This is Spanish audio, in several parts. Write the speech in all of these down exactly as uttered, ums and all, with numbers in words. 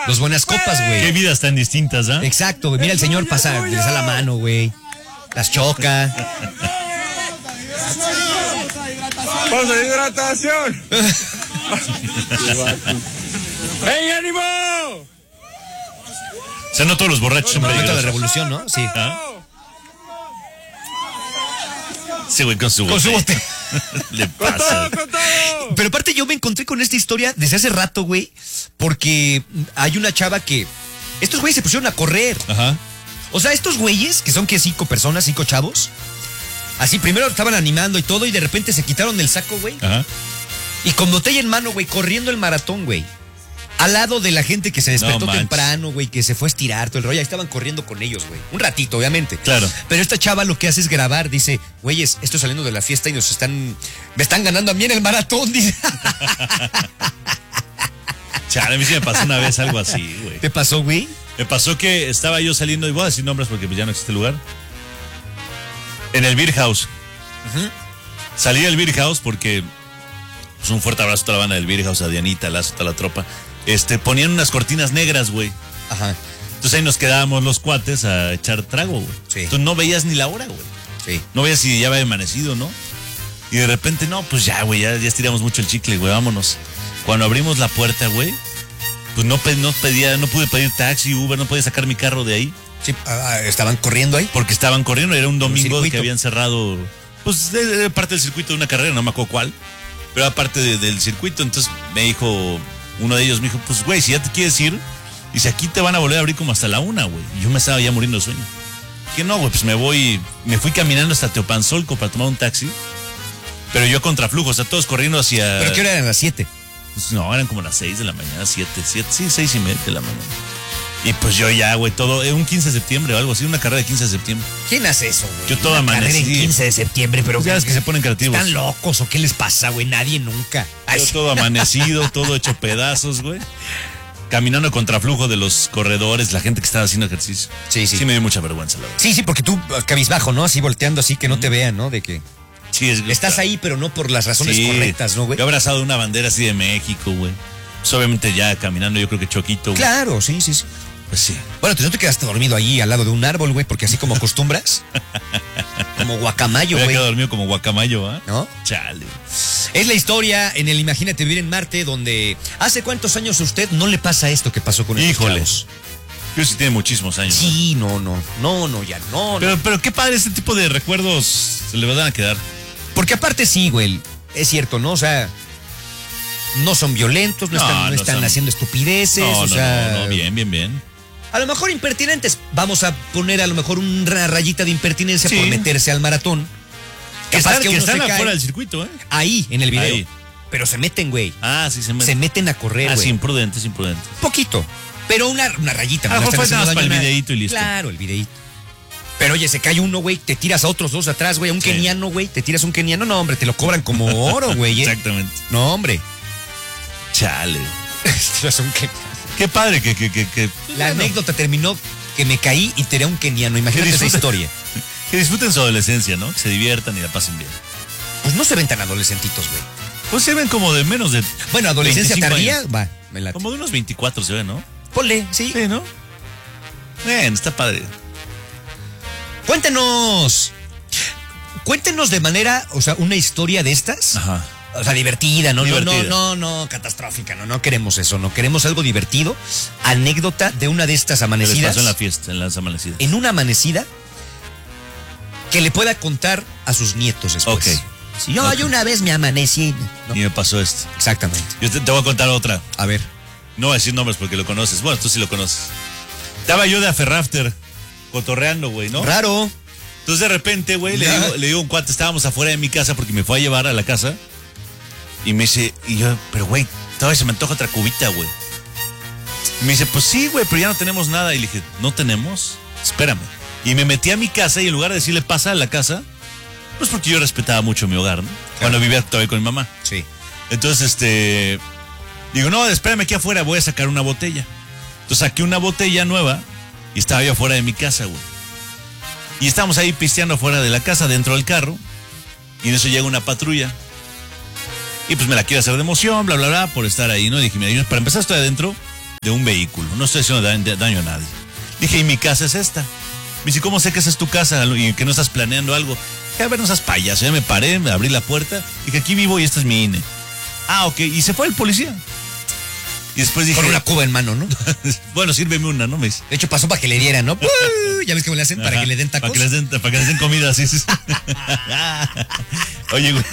Los buenas copas, güey. Qué vidas tan distintas, ¿ah? ¿eh? Exacto, güey. Mira, el señor pasa, les da la mano, güey. Las choca. ¡Pausa de hidratación! ¡Ey, ánimo! O sea, no todos los borrachos son Momento de peligrosos. revolución, ¿no? Sí. ¿Ah? Sí, güey, con su Con su bote. bote. Le ¡Con pasa. todo, con todo! Pero aparte yo me encontré con esta historia desde hace rato, güey, porque hay una chava que... Estos güeyes se pusieron a correr. Ajá. O sea, estos güeyes, que son que cinco personas, cinco chavos, así primero estaban animando y todo y de repente se quitaron el saco, güey. Ajá. Y con botella en mano, güey, corriendo el maratón, güey. Al lado de la gente que se despertó No manches. temprano, güey, que se fue a estirar todo el rollo. Ahí estaban corriendo con ellos, güey. Un ratito, obviamente. Claro. Pero esta chava lo que hace es grabar. Dice, güeyes, estoy saliendo de la fiesta y nos están... Me están ganando a mí en el maratón, dice. Chale, a mí sí me pasó una vez algo así, güey. ¿Te pasó, güey? Me pasó que estaba yo saliendo, y voy a decir nombres porque pues ya no existe el lugar. En el Beer House. Ujú. Salí del Beer House porque... Pues un fuerte abrazo a toda la banda del Beer House, a Dianita, a Lazo, a toda la tropa. Este, ponían unas cortinas negras, güey. Ajá. Entonces ahí nos quedábamos los cuates a echar trago, güey. Sí. Entonces no veías ni la hora, güey. Sí. No veías si ya había amanecido, ¿no? Y de repente, no, pues ya, güey, ya, ya estiramos mucho el chicle, güey, vámonos. Cuando abrimos la puerta, güey, pues no, pe- no pedía, no pude pedir taxi, Uber, no podía sacar mi carro de ahí. Sí, ah, estaban corriendo ahí. Porque estaban corriendo, era un domingo circuito. que habían cerrado, pues de, de parte del circuito de una carrera, no me acuerdo cuál, pero aparte de, del circuito. Entonces me dijo, uno de ellos me dijo, pues güey, si ya te quieres ir, dice, aquí te van a volver a abrir como hasta la una, güey. Y yo me estaba ya muriendo de sueño. Que no, güey, pues me voy, me fui caminando hasta Teopanzolco para tomar un taxi, pero yo a contraflujo, o sea, todos corriendo hacia... ¿Pero qué hora eran? Las siete. Pues no, eran como las seis de la mañana, siete, siete, sí, seis y media de la mañana. Y pues yo ya, güey, todo, eh, un quince de septiembre o algo así, una carrera de quince de septiembre. ¿Quién hace eso, güey? Yo todo Una carrera amanecí. en quince de septiembre, pero... Pues ya ves que se ponen creativos. ¿Están locos o qué les pasa, güey? Nadie nunca. Ay, Yo sí. todo amanecido, todo hecho pedazos, güey. Caminando a contraflujo de los corredores, la gente que estaba haciendo ejercicio. Sí, sí. Sí me dio mucha vergüenza, la verdad. Sí, sí, porque tú cabizbajo, ¿no? Así volteando así que no te vean, ¿no? De que Sí, es estás ahí, pero no por las razones Sí. correctas, ¿no, güey? Yo he abrazado una bandera así de México, güey. Pues obviamente ya caminando, yo creo que choquito, güey. Claro, sí, sí, sí. Pues sí. Bueno, tú no te quedaste dormido ahí al lado de un árbol, güey, porque así como acostumbras. Como guacamayo, Yo había güey. quedado dormido como guacamayo, ¿ah? ¿No? Chale. Es la historia en el Imagínate Vivir en Marte, donde ¿hace cuántos años a usted no le pasa esto que pasó con estos Híjole. chavos? Yo sí tiene muchísimos años. Sí, no, no, no, no, ya no, no. Pero, pero qué padre, este tipo de recuerdos se le van a quedar. Porque aparte sí, güey, es cierto, ¿no? O sea, no son violentos, no, No, están, no no están son- haciendo estupideces, No, o no, sea... no, no, bien, bien, bien. A lo mejor impertinentes. Vamos a poner a lo mejor una rayita de impertinencia Sí. por meterse al maratón. Que Capaz están, que que uno están se cae afuera del circuito, ¿eh? ahí, en el video. Ahí. Pero se meten, güey. Ah, sí, se meten. Se meten a correr, Ah, güey. sí, imprudentes, imprudentes. Poquito. Pero una, una rayita. A lo no mejor están fue nada más haciendo para el daño a nadie. videíto y listo. Claro, el videíto. Pero oye, se cae uno, güey, te tiras a otros dos atrás, güey, a un Sí. keniano, güey, te tiras a un keniano, no, hombre, te lo cobran como oro, güey. ¿eh? Exactamente. No, hombre. Chale. Tiras a un keniano. Qué padre que... que, que, que La bueno, anécdota terminó que me caí y tiré a un keniano. Imagínate Que esa disfruten. historia. que disfruten su adolescencia, ¿no? Que se diviertan y la pasen bien. Pues no se ven tan adolescentitos, güey. Pues se ven como de menos de... Bueno, adolescencia veinticinco tardía, años. va, me late. Como de unos veinticuatro se ven, ¿no? Ponle, sí. Sí, ¿no? Bien, está padre. Cuéntenos. Cuéntenos de manera, o sea, una historia de estas. Ajá. O sea, divertida, no, Divertida. no, no, no, catastrófica, no, no queremos eso, no queremos algo divertido. Anécdota de una de estas ¿Qué les amanecidas. pasó en la fiesta, en las amanecidas? En una amanecida que le pueda contar a sus nietos después. Ok. Si yo, Ok. yo una vez me amanecí. ¿no? Y me pasó esto. Exactamente. Yo te, te voy a contar otra. A ver. No voy a decir nombres porque lo conoces. Bueno, tú sí lo conoces. Estaba yo de Aferrafter, cotorreando, güey, ¿no? Raro. Entonces de repente, güey, le Ya. digo, le digo a un cuate, estábamos afuera de mi casa porque me fue a llevar a la casa. Y me dice, y yo, pero güey, todavía se me antoja otra cubita, güey. Y me dice, pues sí, güey, pero ya no tenemos nada. Y le dije, ¿no tenemos? Espérame. Y me metí a mi casa y en lugar de decirle, pasa a la casa, pues porque yo respetaba mucho mi hogar, ¿no? Cuando vivía todavía con mi mamá. Sí. Entonces, este, digo, no, espérame aquí afuera, voy a sacar una botella. Entonces saqué una botella nueva y estaba yo afuera de mi casa, güey. Y estábamos ahí pisteando afuera de la casa, dentro del carro. Y en eso llega una patrulla. Y pues me la quiere hacer de emoción, bla, bla, bla, por estar ahí, ¿no? Y dije, mira, yo, para empezar estoy adentro de un vehículo. No estoy haciendo daño, daño a nadie. Dije, y mi casa es esta. Me dice, ¿cómo sé que esa es tu casa y que no estás planeando algo? Dije, a ver, no seas payaso. Ya me paré, me abrí la puerta. Dije, aquí vivo y esta es mi I N E. Ah, ok. Y se fue el policía. Y después dije... Con una cuba en mano, ¿no? Bueno, sírveme una, ¿no? Me dice. De hecho, pasó para que le dieran, ¿no? Uh, ya ves cómo le hacen, para Ajá, que le den tacos. Para que les den, para que les den comida, sí, sí. Oye, güey.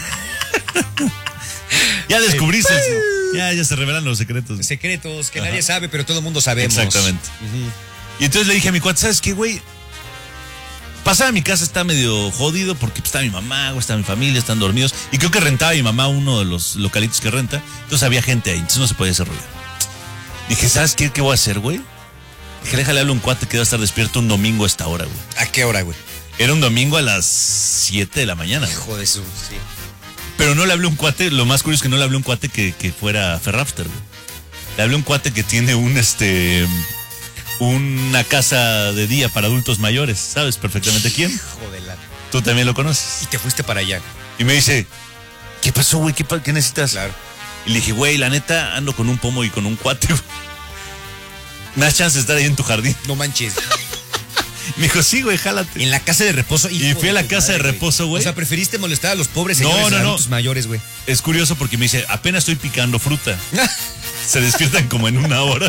Ya descubriste. Ya, ya se revelan los secretos. Secretos que Ajá. nadie sabe, pero todo el mundo sabemos. Exactamente. Uh-huh. Y entonces le dije a mi cuate, ¿sabes qué, güey? Pasar a mi casa está medio jodido porque pues, está mi mamá, güey, está mi familia, están dormidos. Y creo que rentaba mi mamá uno de los localitos que renta. Entonces había gente ahí, entonces no se podía hacer ruido. Dije, ¿sabes qué, qué voy a hacer, güey? Dije, déjale hablar a un cuate que va a estar despierto un domingo a esta hora, güey. ¿A qué hora, güey? Era un domingo a las siete de la mañana. Güey. Hijo de su, sí. Pero no le hablé a un cuate, lo más curioso es que no le hablé a un cuate que, que fuera Ferrafter, güey. Le hablé a un cuate que tiene un, este... una casa de día para adultos mayores, ¿sabes perfectamente quién? Hijo de la... Tú también lo conoces. Y te fuiste para allá. Y me dice, ¿qué pasó, güey? ¿Qué, pa- ¿Qué necesitas? Claro. Y le dije, güey, la neta, ando con un pomo y con un cuate, güey. ¿Me das chance de estar ahí en tu jardín? No manches. Me dijo, sí, güey, jálate. En la casa de reposo. Y fui a la casa de reposo, güey. O sea, preferiste molestar a los pobres No, señores no, no. adultos mayores, güey. Es curioso porque me dice, apenas estoy picando fruta. Se despiertan como en una hora.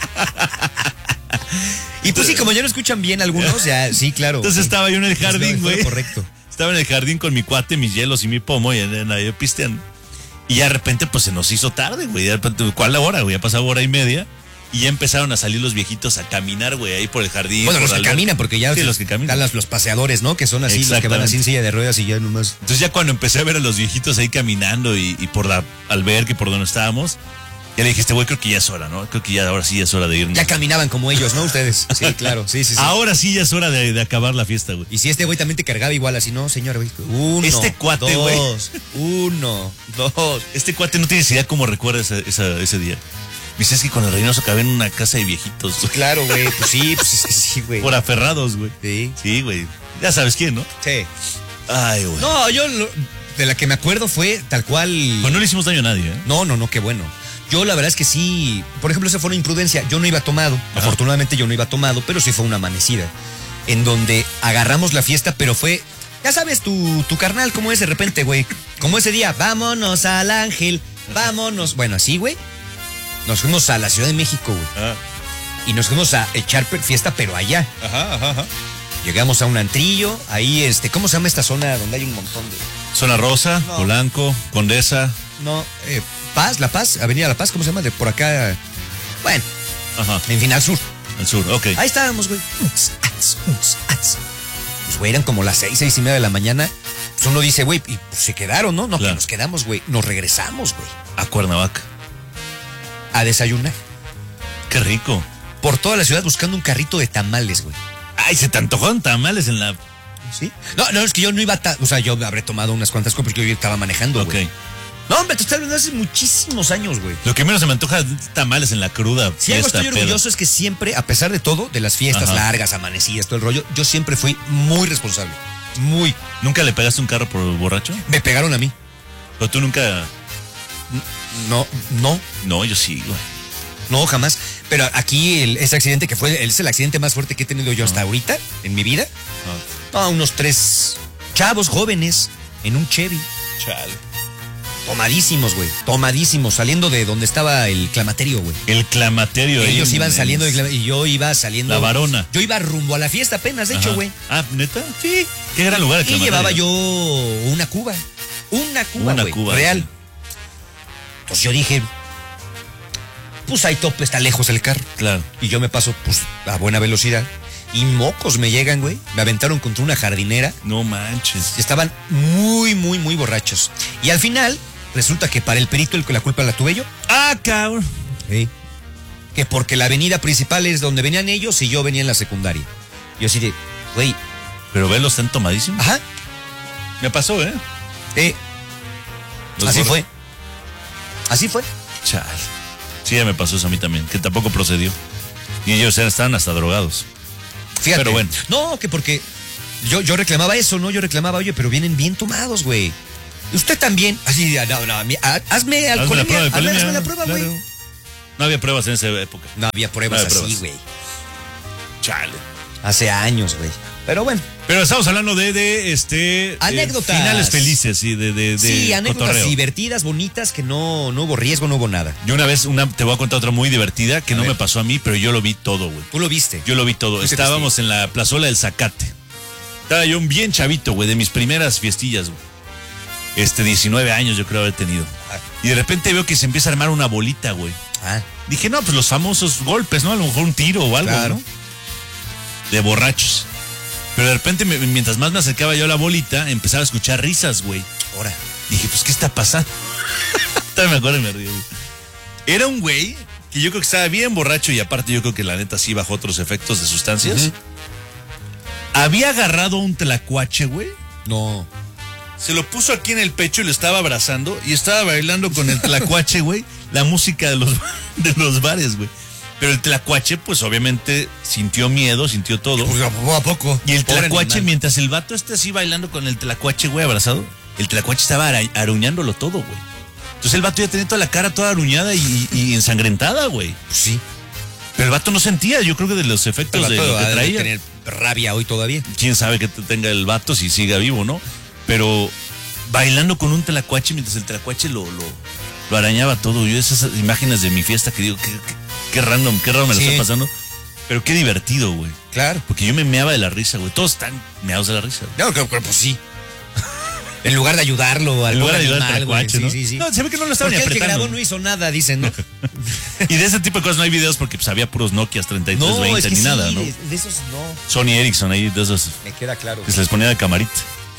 Y pues sí, como ya no escuchan bien algunos, ya, sí, claro. Entonces estaba yo en el Es lo- jardín, fue lo güey. correcto. Estaba en el jardín con mi cuate, mis hielos y mi pomo y en ahí pisteando. Y ya de repente, pues se nos hizo tarde, güey. De repente, ¿cuál la hora, güey? Ya pasaba hora y media. Y ya empezaron a salir los viejitos a caminar, güey, ahí por el jardín. Bueno, por los que la- caminan, porque ya Sí, los que caminan. están las- los paseadores, ¿no? Que son así, los que van así en silla de ruedas y ya nomás. Entonces ya cuando empecé a ver a los viejitos ahí caminando y, y por la alberca y por donde estábamos, ya le dije, este güey creo que ya es hora, ¿no? Creo que ya ahora sí ya es hora de irnos. Ya caminaban como ellos, ¿no? Ustedes. Sí, claro, sí, sí, sí. Ahora sí ya es hora de, de acabar la fiesta, güey. Y si este güey también te cargaba igual así, no, señor, güey. Uno, Este cuate, güey. dos, uno, dos. Este cuate no tienes idea cómo recuerda ese, esa- ese día. Me dice, es que con el Reynoso acabé en una casa de viejitos, güey. Claro, güey, pues sí, pues es que sí, güey. Por aferrados, güey. Sí. Sí, güey. Ya sabes quién, ¿no? Sí. Ay, güey. No, yo lo- de la que me acuerdo fue tal cual. Pues no le hicimos daño a nadie, ¿eh? No, no, no, qué bueno. Yo la verdad es que sí, por ejemplo, esa fue una imprudencia. Yo no iba tomado, Ajá. afortunadamente yo no iba tomado, pero sí fue una amanecida. En donde agarramos la fiesta, pero fue, ya sabes, tu, tu carnal, como es de repente, güey. Como ese día, vámonos al Ángel, vámonos. Bueno, así, güey. Nos fuimos a la Ciudad de México, güey. Ah. Y nos fuimos a echar per- fiesta, pero allá. Ajá, ajá, ajá. Llegamos a un antrillo, ahí, este, ¿cómo se llama esta zona donde hay un montón de... Zona Rosa, No. Polanco, Condesa. No, eh, Paz, La Paz, Avenida La Paz, ¿cómo se llama? De por acá. Bueno, Ajá, en fin, al sur. al sur, ok. Ahí estábamos, güey. Pues, güey, eran como las seis, seis y media de la mañana. Pues uno dice, güey, y pues se quedaron, ¿no? No, Claro. que nos quedamos, güey. Nos regresamos, güey. A Cuernavaca. A desayunar. Qué rico. Por toda la ciudad buscando un carrito de tamales, güey. Ay, se te antojaron tamales en la... ¿Sí? No, no, es que yo no iba ta- o sea, yo habré tomado unas cuantas copas porque yo estaba manejando, Ok. güey. No, hombre, te estoy hablando de hace muchísimos años, güey. Lo que menos se me antoja es tamales en la cruda. Si algo fiesta, estoy peda. orgulloso es que siempre, a pesar de todo, de las fiestas Ajá. largas, amanecidas, todo el rollo, yo siempre fui muy responsable. Muy. ¿Nunca le pegaste un carro por borracho? Me pegaron a mí. Pero tú nunca... No, no, No, yo sí, güey. no, jamás. Pero aquí el- ese accidente que fue, es el accidente más fuerte que he tenido yo hasta Ah. ahorita, en mi vida. Ah, No, unos tres chavos jóvenes en un Chevy. chale. Tomadísimos, güey. Tomadísimos, saliendo de donde estaba el clamaterio, güey. El clamaterio. ahí Ellos en- iban en- saliendo del clama- y yo iba saliendo. La Varona. Yo iba rumbo a la fiesta apenas, de hecho, Ajá. güey. Ah, ¿neta? Sí. Qué gran lugar el Y clamaterio. llevaba yo una cuba. Una cuba, Una güey, cuba, real. sí. Entonces yo dije, pues ahí tope, está lejos el carro. Claro. Y yo me paso, pues, a buena velocidad. Y mocos me llegan, güey. Me aventaron contra una jardinera. No manches. Estaban muy, muy, muy borrachos. Y al final, resulta que para el perito el que la culpa la tuve yo. Ah, cabrón. Sí. Que porque la avenida principal es donde venían ellos y yo venía en la secundaria. Yo así de, güey, Pero velo, están tomadísimos. ajá, Me pasó, ¿eh? eh, Los así borra- fue. Así fue. Chale. Sí, ya me pasó eso a mí también, que tampoco procedió. Y ellos eran- estaban hasta drogados. Fíjate. Pero bueno. No, que porque yo, yo reclamaba eso, ¿no? Yo reclamaba, oye, pero vienen bien tomados, güey. Usted también. Así, no, no, mi- ha- hazme alcoholemia. la prueba de hazme, alcoholemia, hazme la prueba, güey. claro. No había pruebas en esa época. No había pruebas No había así, pruebas. güey. Chale. Hace años, güey. Pero bueno. Pero estamos hablando de, de este... Anécdotas. Eh, finales felices, sí, de, de, de Sí, anécdotas cotorreo. divertidas, bonitas, que no, no hubo riesgo, no hubo nada. Yo una vez, una, te voy a contar otra muy divertida que A no ver. me pasó a mí, pero yo lo vi todo, güey. Tú lo viste. Yo lo vi todo. Fuiste Estábamos en la plazuela del Zacate. Estaba yo un bien chavito, güey, de mis primeras fiestillas, güey. Este, diecinueve años yo creo haber tenido. Ah. Y de repente veo que se empieza a armar una bolita, güey. Ah, Dije, no, pues los famosos golpes, ¿no? A lo mejor un tiro o algo, Claro. ¿no? De borrachos. Pero de repente, me- mientras más me acercaba yo a la bolita, empezaba a escuchar risas, güey. ahora. Dije, pues, ¿qué está pasando? Todavía me acuerdo y me río, güey. Era un güey que yo creo que estaba bien borracho y aparte yo creo que la neta sí bajo otros efectos de sustancias. Ujú. Había agarrado un tlacuache, güey. No. Se lo puso aquí en el pecho y lo estaba abrazando y estaba bailando con el tlacuache, güey, la música de los, de los bares, güey. Pero el tlacuache, pues obviamente sintió miedo, sintió todo. Pues a a poco. Y el Pobre tlacuache, animal. mientras el vato esté así bailando con el tlacuache, güey, abrazado, el tlacuache estaba ara- aruñándolo todo, güey. Entonces el vato ya tenía toda la cara toda aruñada y, y ensangrentada, güey. Pues sí. Pero el vato no sentía, yo creo que de los efectos de lo que traía. tener rabia hoy todavía. Quién sabe que te- tenga el vato si siga vivo, ¿no? Pero bailando con un tlacuache mientras el tlacuache lo, lo, lo arañaba todo. Yo esas imágenes de mi fiesta que digo, qué, qué, qué random, qué raro me Sí. lo está pasando. Pero qué divertido, güey. Claro. Porque yo me meaba de la risa, güey. Todos están meados de la risa. No, pero, pero pues sí. En lugar de ayudarlo al En lugar de pobre ayudar al animal, güey. tlacuache, ¿no? Sí, sí, sí. No, se ve que no lo estaban Porque ni el que apretando. grabó no hizo nada, dicen, ¿no? Y de ese tipo de cosas no hay videos porque pues había puros Nokias treinta y tres No, veinte es que ni sí, nada, ¿no? de, de esos no. Sony Ericsson ahí, de esos Me queda claro. que se les ponía de camarita.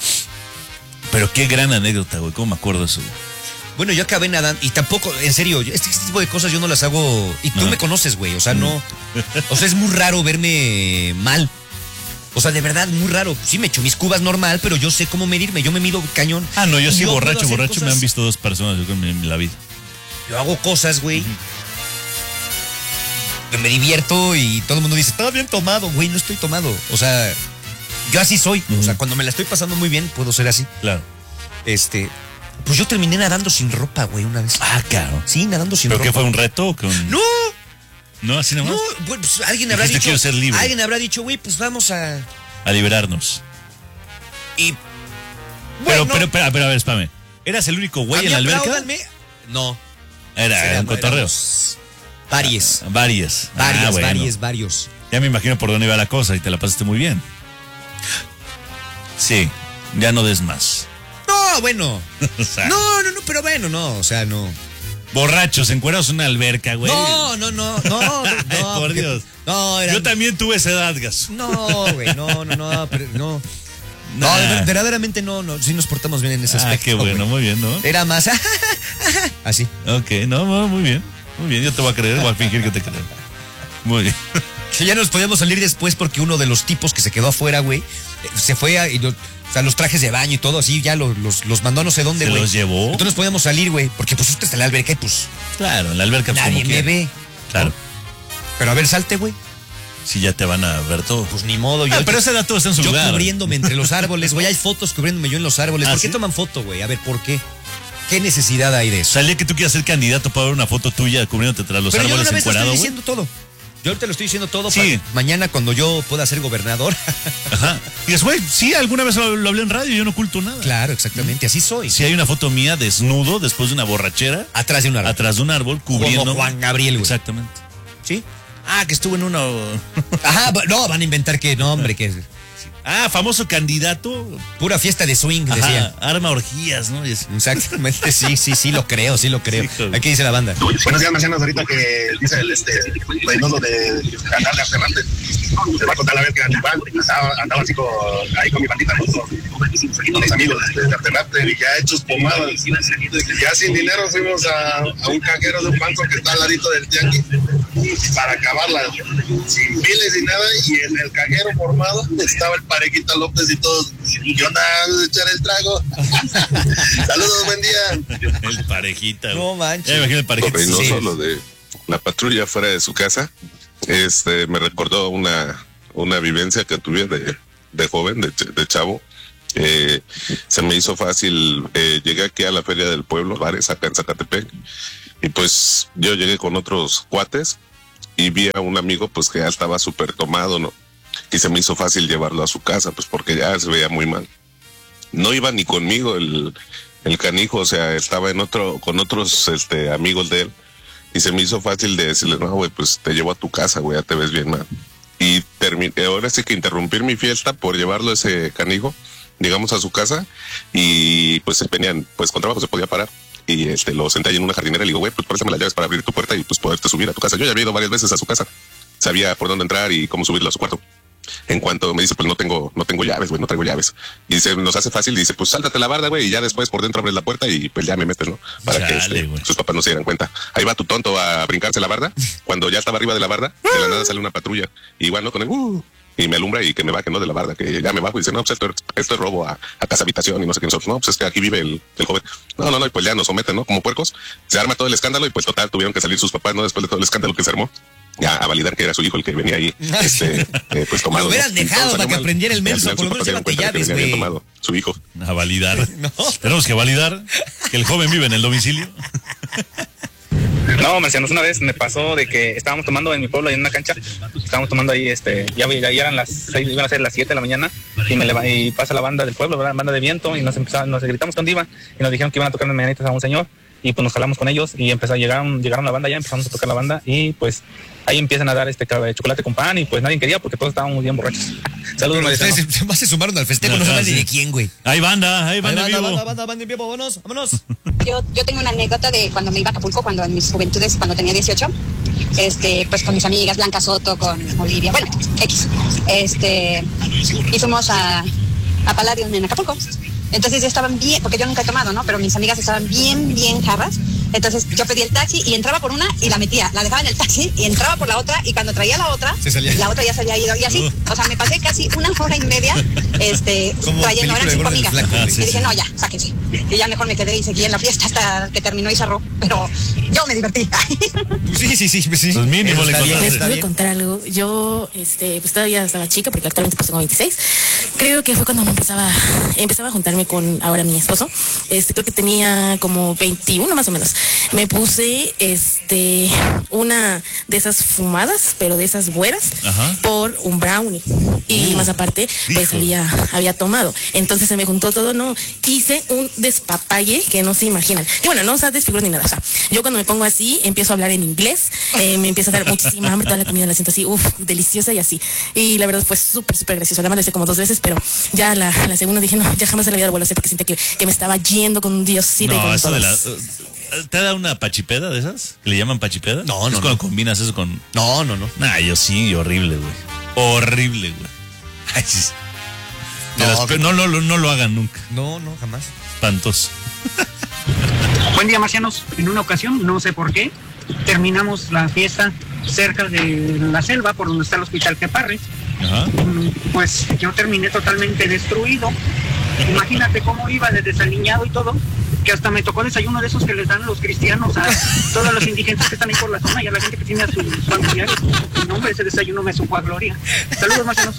Pero qué gran anécdota, güey. ¿Cómo me acuerdo de eso, güey? Bueno, yo acabé nadando y tampoco, en serio, yo- este tipo de cosas yo no las hago. Y tú No. me conoces, güey. O sea, no. O sea, es muy raro verme mal. O sea, de verdad, muy raro. Sí, me echo mis cubas normal, pero yo sé cómo medirme. Yo me mido cañón. Ah, no, yo Y sí, puedo borracho, hacer borracho. Me cosas- han visto dos personas, yo creo, en mi- en la vida. Yo hago cosas, güey. que Me divierto y todo el mundo dice, estaba bien tomado, güey, no estoy tomado. O sea, yo así soy. O sea, cuando me la estoy pasando muy bien, puedo ser así. Claro. Este, pues yo terminé nadando sin ropa, güey, una vez. Ah, claro. Sí, nadando sin ¿Pero ropa. qué fue un reto? o qué un- ¡No! No, así nomás. No, bueno, pues alguien habrá Dijiste, dicho. quiero ser libre. Alguien habrá dicho, güey, pues vamos a. A liberarnos. Y. Pero, bueno, pero, pero, pero, a ver, espame. ¿Eras el único güey a mí en la alberca? apláudanme. No. Era, era un cotorreo. éramos Varias. Ah, Varias. Varias, Ah, bueno. varias, varios. Ya me imagino por dónde iba la cosa y te la pasaste muy bien. Sí, ya no des más. No, bueno. O sea, No, no, no, pero bueno, no, o sea, no. borrachos, encuerados en una alberca, güey. No, no, no, no, no. Ay, por porque- Dios. No, era. Yo también tuve esa edad, gas. No, güey, no, no, no, pero no. No, Nah. ver- verdaderamente no, no, sí nos portamos bien en ese Ah, aspecto. qué bueno, güey. muy bien, ¿no? Era más así. Ok, no, no, muy bien. Muy bien, yo te voy a creer, voy a fingir que te creo. Muy bien. Que ya nos podíamos salir después porque uno de los tipos que se quedó afuera, güey, eh, se fue a, y lo- o sea, los trajes de baño y todo así, ya los, los, los mandó a no sé dónde, ¿Se güey. los llevó? Entonces nos podíamos salir, güey, porque pues usted está en la alberca y pues Claro, en la alberca pues, nadie como me que- ve. Claro, Pero a ver, salte, güey. si ya te van a ver todo. Pues ni modo. Yo, Ah, pero esa edad todo está en su yo lugar. cubriéndome entre los árboles, güey. Hay fotos cubriéndome yo en los árboles. ¿Ah, ¿Por qué sí? toman foto, güey? A ver, ¿por qué? ¿Qué necesidad hay de eso? Salía que tú quieras ser candidato para ver una foto tuya cubriéndote tras los Pero yo de árboles una vez te estoy encuerado, güey. diciendo todo. Yo ahorita lo estoy diciendo todo Sí. para mañana cuando yo pueda ser gobernador. Ajá. Y dices, güey, sí, alguna vez lo, lo hablé en radio y yo no oculto nada. Claro, exactamente. Así soy. Si hay una foto mía desnudo después de una borrachera, Atrás de un árbol. atrás de un árbol, cubriendo. Como Juan Gabriel, güey. Exactamente. ¿Sí? Ah, que estuvo en una. Ajá, va- no, van a inventar que no, hombre, que es Ah, famoso candidato. pura fiesta de swing, Ajá, decía. arma orgías, ¿no? Y es- Exactamente, sí, sí, sí, lo creo, sí lo creo. Sí, joder. Aquí dice la banda. Buenos días, marcianos. Ahorita que dice el este Reynoso de canal de Aferrante, te va a contar la vez que igual andaba, andaba así con, ahí con mi bandita, ¿no? con, con los amigos de, de Aferrante, y ya hechos pomadas. Ya sin dinero fuimos a, a un cajero de un banco que está al ladito del tianguis para acabarla, sin biles y nada. Y en el cajero formado estaba el Parejita López y todos. ¿Qué onda? ¿Vamos a echar el trago? Saludos, buen día. El parejita. güey. No manches. Ya me imagino el parejita. Reynoso, Sí. lo de la patrulla fuera de su casa, este, me recordó una, una vivencia que tuve de, de joven, de, ch- de chavo. Eh, se me hizo fácil, eh, llegué aquí a la Feria del Pueblo, bares acá en Zacatepec, Y pues yo llegué con otros cuates y vi a un amigo pues que ya estaba súper tomado, ¿no? Y se me hizo fácil llevarlo a su casa, pues porque ya se veía muy mal. No iba ni conmigo el, el canijo, o sea, estaba en otro, con otros este, amigos de él. Y se me hizo fácil de decirle, no, güey, pues te llevo a tu casa, güey, ya te ves bien mal. Y terminé, ahora sí que interrumpir mi fiesta por llevarlo ese canijo, llegamos a su casa y pues se venían, pues con trabajo se podía parar. Y este, lo senté ahí en una jardinera y le digo, güey, pues préstame las llaves para abrir tu puerta y pues poderte subir a tu casa. Yo ya había ido varias veces a su casa, sabía por dónde entrar y cómo subirlo a su cuarto. En cuanto me dice, pues no tengo, no tengo llaves, güey, no traigo llaves. Y dice, nos hace fácil, y dice, pues sáltate la barda, güey, y ya después por dentro abres la puerta y pues ya me metes, ¿no? Para Chale, que este, sus papás no se dieran cuenta. Ahí va tu tonto a brincarse la barda. Cuando ya estaba arriba de la barda, de la nada sale una patrulla. Y igual, ¿no? Con el, uh, y me alumbra y que me baje, ¿no? De la barda, que ya me bajo y dice, no, pues esto, esto es robo a, a casa habitación y no sé qué. Nosotros, no, pues es que aquí vive el, el joven. No, no, no, y pues ya nos someten, ¿no? Como puercos. Se arma todo el escándalo y pues total, tuvieron que salir sus papás, ¿no? Después de todo el escándalo que se armó. Ya, a validar que era su hijo el que venía ahí, este, eh, pues tomado. Lo hubieras ¿no? dejado para que aprendiera el menso, por lo menos llévate llaves, güey. Tomado su hijo. A validar. No. Tenemos que validar que el joven vive en el domicilio. No, Marcianos, una vez me pasó de que estábamos tomando en mi pueblo, en una cancha, estábamos tomando ahí, este, ya, ya eran las seis, iban a ser las siete de la mañana, y me leva, y pasa la banda del pueblo, la banda de viento, y nos empezamos, nos gritamos con diva, y nos dijeron que iban a tocar las mañanitas a un señor, y pues nos jalamos con ellos, y empezó, llegaron, llegaron la banda ya, empezamos a tocar la banda, y pues ahí empiezan a dar este chocolate con pan, y pues nadie quería porque todos estábamos bien borrachos. Saludos, Marcianos. Ustedes más se sumaron al festejo, no saben ni de quién, güey. Hay banda, hay banda, banda, vivo. banda, banda, banda en vivo, vámonos, vámonos. Yo, yo tengo una anécdota de cuando me iba a Acapulco, cuando en mis juventudes, cuando tenía dieciocho, este, pues con mis amigas, Blanca Soto, con Olivia, bueno, X, este, y fuimos a, a Palladium en Acapulco. Entonces ya estaban bien, porque yo nunca he tomado, ¿no? Pero mis amigas estaban bien, bien jarras. Entonces yo pedí el taxi y entraba por una y la metía. La dejaba en el taxi y entraba por la otra. Y cuando traía la otra, la otra ya se había ido. Y así, uh. o sea, me pasé casi una hora y media este, trayendo, eran cinco amigas. Flaco, ah, sí, y dije, sí. no, ya, sáquense. Y ya mejor me quedé y seguí en la fiesta hasta que terminó y cerró. Pero yo me divertí. sí, sí, sí. sí. Pues mínimo le contaste. Les puedo contar algo. Yo, este, pues todavía estaba chica porque actualmente pues tengo veintiséis. Creo que fue cuando me empezaba, empezaba a juntarme con ahora mi esposo. Este, creo que tenía como veintiuno más o menos. Me puse este una de esas fumadas, pero de esas güeras, Ajá. por un brownie. Y uh, más aparte, pues hijo. había, había tomado. Entonces se me juntó todo, no. Hice un despapalle que no se imaginan. Y bueno, no o sea, desfiguro ni nada. O sea, yo cuando me pongo así, empiezo a hablar en inglés, eh, me empieza a dar muchísima hambre, toda la comida la siento así, uff, deliciosa y así. Y la verdad fue súper, súper gracioso. La mandé como dos veces, pero ya la, la segunda dije, no, ya jamás en la vida lo vuelvo a hacer porque sentí que, que me estaba yendo con un diosito. No, y con eso todos. de la... ¿Te da una pachipeda de esas? ¿Le llaman pachipeda? No, no. Es no. cuando combinas eso con... No, no, no. Nah, yo sí, horrible, güey. Horrible, güey. Ay, sí. No, las, que... no, no, no, no lo hagan nunca. No, no, jamás. Espantoso. Buen día, marcianos. En una ocasión, no sé por qué, terminamos la fiesta cerca de la selva, por donde está el hospital Queparres. Ajá. Pues yo terminé totalmente destruido. Imagínate cómo iba de desaliñado y todo, que hasta me tocó desayuno de esos que les dan los cristianos a todos los indigentes que están ahí por la zona y a la gente que tiene a sus familiares. No, hombre, ese desayuno me supo a gloria. Saludos, marcianos.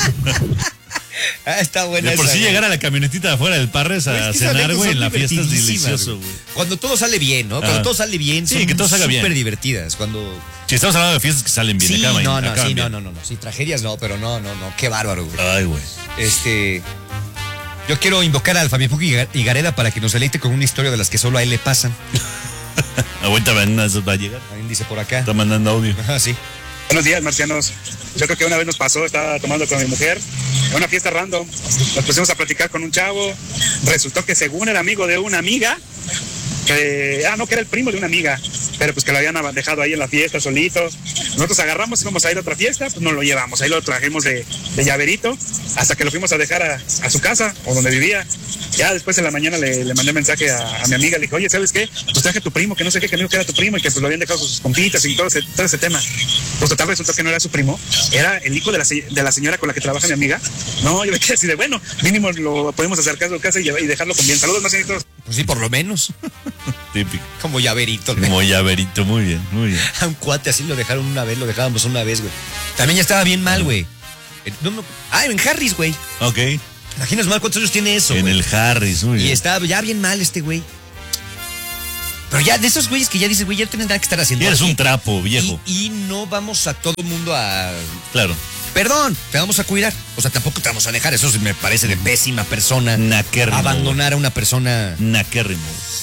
Ah, está buena de por esa, sí güey. llegar a la camionetita de afuera del Parres a es que cenar, güey, en la fiesta es delicioso, güey. Cuando todo sale bien, ¿no? Cuando ah. todo sale bien, sí, que todo salga bien. Súper divertidas. Cuando... Si estamos hablando de fiestas que salen bien, sí, acaban, no, no, acaban sí, bien. no, no, no, no, sí, tragedias no, pero no, no, no, qué bárbaro, güey. Ay, güey. Este... Yo quiero invocar al Fabián Puki y Gareda para que nos deleite con una historia de las que solo a él le pasan. Aguanta, eso va a llegar. Alguien dice por acá. Está mandando audio. Ajá, sí. Buenos días, marcianos. Yo creo que una vez nos pasó, estaba tomando con mi mujer en una fiesta random. Nos pusimos a platicar con un chavo. Resultó que según era amigo de una amiga, que, ah, no, que era el primo de una amiga, pero pues que lo habían dejado ahí en la fiesta solito. Nosotros agarramos, íbamos a ir a otra fiesta, pues nos lo llevamos, ahí lo trajimos de, de llaverito, hasta que lo fuimos a dejar a, a su casa, o donde vivía. Ya después en la mañana le, le mandé un mensaje a, a mi amiga, le dije, oye, ¿sabes qué? Pues traje a tu primo, que no sé qué, que me dijo que era tu primo, y que pues lo habían dejado sus compitas y todo ese, todo ese tema. Pues total resultó que no era su primo, era el hijo de la, de la señora con la que trabaja mi amiga. No, yo me quedé así de, bueno, mínimo lo podemos acercar a su casa y, y dejarlo con bien. Saludos, marcianitos. Pues sí, por lo menos. Típico. Como llaverito. Como llaverito, muy bien, muy bien. A un cuate así lo dejaron una vez, lo dejábamos una vez, güey. También ya estaba bien mal, güey. No, no, ah, en Harris, güey. Ok. Imaginas mal cuántos años tiene eso, En güey. el Harris, muy bien. Y estaba ya bien mal este güey. Pero ya, de esos güeyes que ya dices, güey, ya no tienes nada que estar haciendo. Y eres aquí. un trapo, viejo. Y, y no vamos a todo mundo a... Claro. Perdón, te vamos a cuidar. O sea, tampoco te vamos a dejar. Eso sí me parece de pésima persona. Naquérrimo. Abandonar a una persona. Naquérrimo.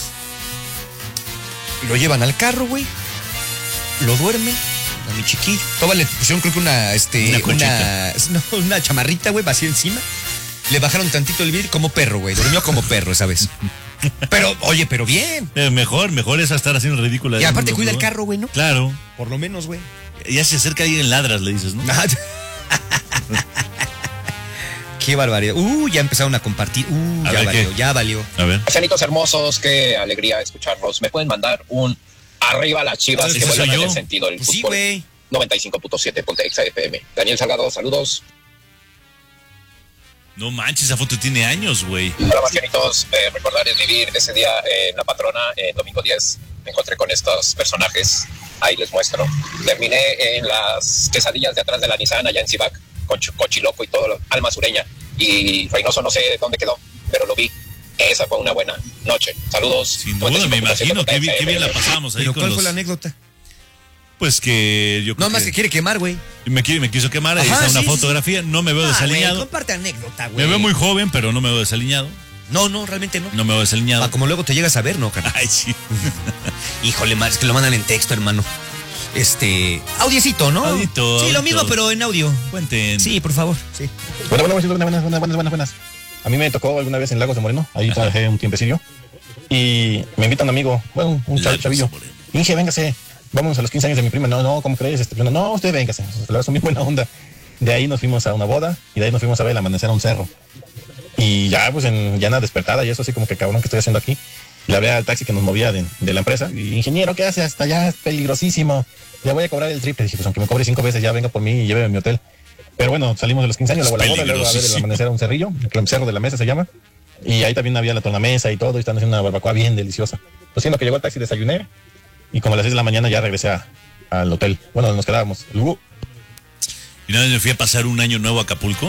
Lo llevan al carro, güey. Lo duermen. A mi chiquillo. Toda le pusieron, creo que una, este, Una una, colchita. no, una chamarrita, güey, vacía encima. Le bajaron tantito el vidrio como perro, güey. Durmió como perro esa vez. Pero, oye, pero bien. Eh, mejor, mejor es estar haciendo ridícula. Y aparte cuida el carro, güey, ¿no? Claro. Por lo menos, güey. Ya se acerca alguien en ladras, le dices, ¿no? Qué barbaridad. Uh, ya empezaron a compartir. Uh, A ya ver, valió, ¿qué? ya valió. A ver. Marcianitos hermosos, qué alegría escucharlos. ¿Me pueden mandar un arriba las Chivas Ese que vuelvan soy a yo. tener sentido el Pues sí, fútbol? güey. noventa y cinco punto siete Ponte Exa F M. Daniel Salgado, saludos. No manches, esa foto tiene años, güey. Hola Marcianitos, eh, recordar es vivir. Ese día en La Patrona, en domingo diez, me encontré con estos personajes. Ahí les muestro. Terminé en las quesadillas de atrás de la Nissan, allá en Cibac, con ch- cochiloco y todo, lo- alma sureña. Y Reynoso no sé dónde quedó, pero lo vi. Esa fue una buena noche. Saludos. Sin duda, me imagino que qué bien la pasábamos ahí Pero con ¿cuál los... fue la anécdota? Pues que yo creo No más que quiere quemar, güey. Me, qui- me quiso quemar, ahí Ajá, está una sí, fotografía, no me veo Ah, güey, desaliñado. comparte anécdota, güey. Me veo muy joven, pero no me veo desaliñado. No, no, realmente no. No me veo desaliñado. Ah, como luego te llegas a ver, ¿no, carnal? Ay, sí. Híjole, man, es que lo mandan en texto, hermano. Este, audiecito, ¿no? Audito, Sí, lo audito. mismo, pero en audio. Cuenten. Sí, por favor, sí. Bueno, bueno, buenas, buenas, buenas, buenas, buenas, buenas. A mí me tocó alguna vez en Lagos de Moreno, ahí trabajé un tiempecillo. Y me invita un amigo, bueno, un chav- Lagos chavillo. de Moreno. Inge, véngase, vamos a los quince años de mi prima. No, no, ¿cómo crees? Este, no, no, usted véngase. Se la muy buena onda. De ahí nos fuimos a una boda y de ahí nos fuimos a ver el amanecer a un cerro. Y ya, pues, en ya en la despertada y eso así como que cabrón que estoy haciendo aquí. Le hablé al taxi que nos movía de, de la empresa. Y, ingeniero, ¿qué hace? Hasta allá es peligrosísimo. Le voy a cobrar el triple. Dije, pues aunque me cobre cinco veces, ya venga por mí y lléveme a mi hotel. Pero bueno, salimos de los quince años, luego a la boda, luego a ver el Peligrosísimo. amanecer a un cerrillo, el cerro de la mesa se llama. Y ahí también había la tornamesa y todo, y están haciendo una barbacoa bien deliciosa. Pues siendo que llegó el taxi, desayuné, y como a las seis de la mañana ya regresé a- al hotel. Bueno, donde nos quedábamos. Luego, Y una vez me fui a pasar un año nuevo a Acapulco.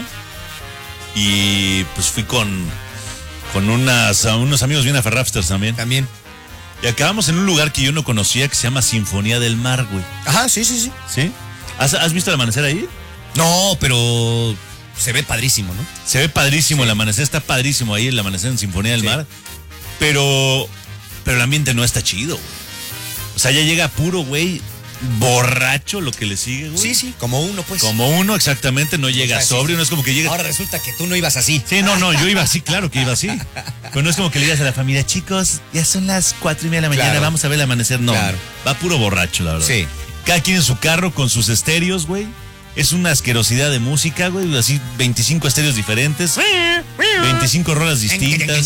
Y pues fui con, con unas, a unos amigos bien aferrafsters también. También. Y acabamos en un lugar que yo no conocía que se llama Sinfonía del Mar, güey. Ajá, sí, sí, sí. ¿Sí? ¿Has, has visto el amanecer ahí? No, pero se ve padrísimo, ¿no? Se ve padrísimo el amanecer, está padrísimo ahí el amanecer en Sinfonía del Sí. Mar. Pero, pero el ambiente no está chido, güey. O sea, ya llega puro, güey, borracho lo que le sigue, güey. Sí, sí, como uno, pues. Como uno, exactamente, no llega O sea, sí. sobrio, no es como que llega... Ahora resulta que tú no ibas así. Sí, no, no, yo iba así, claro que iba así. Pero no es como que le digas a la familia, chicos, ya son las cuatro y media de la mañana, Claro. vamos a ver el amanecer. No, Claro. va puro borracho, la verdad. Sí. Cada quien en su carro con sus estéreos, güey. Es una asquerosidad de música, güey. Así, veinticinco estéreos diferentes. veinticinco rolas distintas.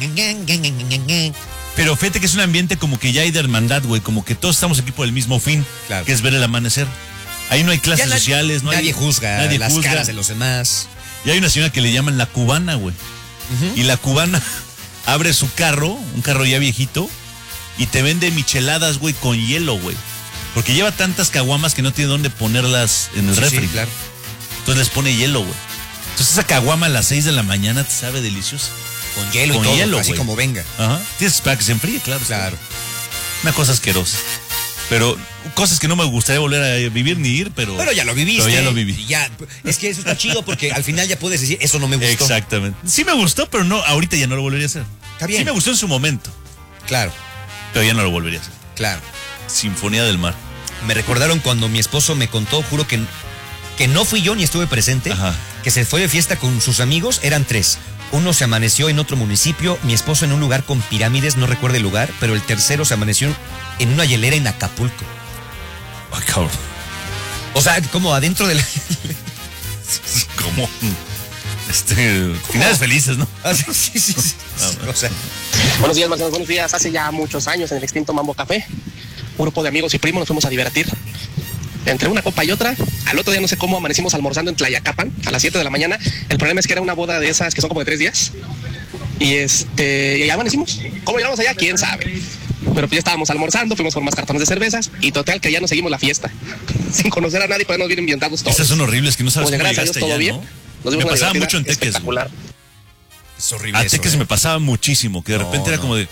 Pero fíjate que es un ambiente como que ya hay de hermandad, güey. Como que todos estamos aquí por el mismo fin, Claro. que es ver el amanecer. Ahí no hay clases Ya nadie- sociales, no hay... Nadie juzga nadie las juzga. caras de los demás. Y hay una señora que le llaman la cubana, güey. Y la cubana abre su carro, un carro ya viejito, y te vende micheladas, güey, con hielo, güey. Porque lleva tantas caguamas que no tiene dónde ponerlas en el Sí, refri. sí, claro. Entonces les pone hielo, güey. Entonces esa caguama a las seis de la mañana te sabe deliciosa. Con hielo Con y todo, hielo, así güey. como venga. Ajá. Tienes que esperar que se enfríe, claro. Claro. Una cosa asquerosa. Pero cosas que no me gustaría volver a vivir ni ir, pero... Pero ya lo viviste. Pero ya lo viví. Y ya, es que eso está chido porque al final ya puedes decir, eso no me gustó. Exactamente. Sí me gustó, pero no, ahorita ya no lo volvería a hacer. Está bien. Sí me gustó en su momento, Claro, pero ya no lo volvería a hacer. claro. Sinfonía del Mar. Me recordaron cuando mi esposo me contó, juro que, que no fui yo ni estuve presente, Ajá. que se fue de fiesta con sus amigos, eran tres. Uno se amaneció en otro municipio, mi esposo en un lugar con pirámides, no recuerdo el lugar, pero el tercero se amaneció en una hielera en Acapulco. Ay, cabrón. O sea, como adentro de la... Como... Este... Finales felices, ¿no? Ah, sí, sí, sí, sí. O sea, Buenos días, Marcianos, buenos días. Hace ya muchos años en el extinto Mambo Café, un grupo de amigos y primos nos fuimos a divertir. Entre una copa y otra, al otro día no sé cómo amanecimos almorzando en Tlayacapan a las siete de la mañana. El problema es que era una boda de esas que son como de tres días. Y este, y ya amanecimos. ¿Cómo llegamos allá? ¿Quién sabe? Pero pues ya estábamos almorzando, fuimos por más cartones de cervezas y total que ya nos seguimos la fiesta. Sin conocer a nadie, pues nos vienen ambientados todos. Esas son horribles que no sabes Pues, cómo gracias a llegaste Dios, todo allá, bien. ¿no? Nos dimos Me una pasaba divertida mucho en Teques, güey. espectacular. es horrible A eso, Teques ¿eh? me pasaba muchísimo, que de No, repente era no. como de...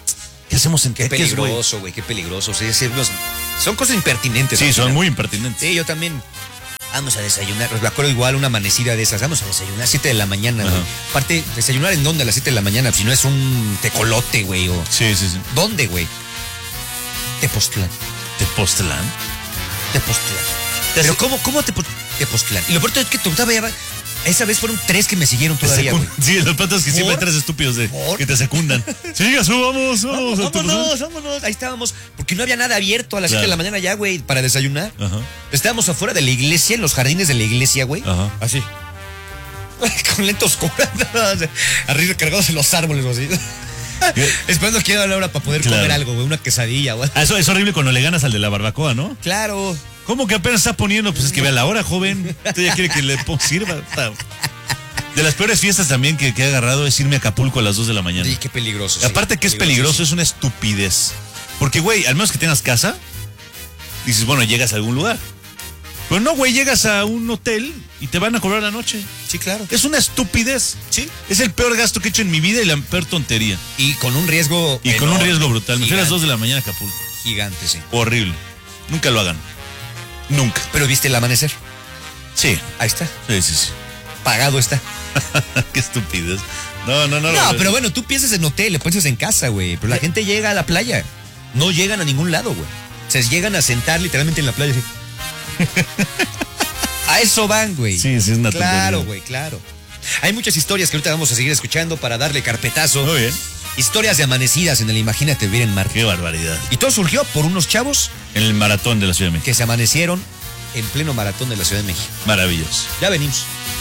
¿Qué hacemos en Qué Teques, güey? peligroso, güey, qué peligroso. Sí, sí, los- son cosas impertinentes. Sí, al son final. muy impertinentes. Sí, yo también. Vamos a desayunar. Me acuerdo igual una amanecida de esas. Vamos a desayunar siete de la mañana, güey. Ajá. Aparte, ¿desayunar en dónde a las siete de la mañana? Si no es un tecolote, güey. O... Sí, sí, sí. ¿Dónde, güey? Tepoztlán. ¿Tepoztlán? Tepoztlán. Pero ¿cómo, cómo te Tepoztlán? Y lo peor es que todavía... Esa vez fueron tres que me siguieron todavía, güey. Sí, los patos que siempre hay ¿Por? tres estúpidos de, ¿Por? que te secundan. Sí, Gasú, vamos, vamos. Vamos, vámonos, vámonos. Ahí estábamos. Porque no había nada abierto a las siete Claro. de la mañana ya, güey, para desayunar. Ajá. Estábamos afuera de la iglesia, en los jardines de la iglesia, güey. Ajá. Así. Con lentos oscuras. Arriba cargados en los árboles, o así. Esperando que llegue la hora para poder Claro. comer algo, güey. Una quesadilla, güey. Ah, eso es horrible cuando le ganas al de la barbacoa, ¿no? Claro. ¿Cómo que apenas está poniendo? Pues es que vea la hora, joven. Usted ya quiere que le po- sirva. De las peores fiestas también que, que he agarrado es irme a Acapulco a las dos de la mañana. Sí, qué peligroso. Y aparte que es peligroso, es una estupidez. Porque, güey, al menos que tengas casa, dices, bueno, llegas a algún lugar. Pero no, güey, llegas a un hotel y te van a cobrar la noche. Sí, claro. Es una estupidez. Sí. Es el peor gasto que he hecho en mi vida y la peor tontería. Y con un riesgo. Y con un enorme, riesgo brutal. Me fui a las gigante, dos de la mañana a Acapulco. Gigante, sí. Horrible. Nunca lo hagan. Nunca. Pero viste el amanecer. Sí. Ahí está. Sí, sí, sí. Pagado está. Qué estupidez. No, no, no. No, no, pero bueno, tú piensas en hotel, piensas en casa, güey. Pero la gente llega a la playa. No llegan a ningún lado, güey. O sea, llegan a sentar literalmente en la playa. Así. A eso van, güey. Sí, sí, es una Claro, tontería. güey, claro. Hay muchas historias que ahorita vamos a seguir escuchando para darle carpetazo. Muy bien. Historias de amanecidas en el Imagínate Vivir en Marte. Qué barbaridad. Y todo surgió por unos chavos En el maratón de la Ciudad de México. que se amanecieron en pleno maratón de la Ciudad de México. Maravilloso. Ya venimos.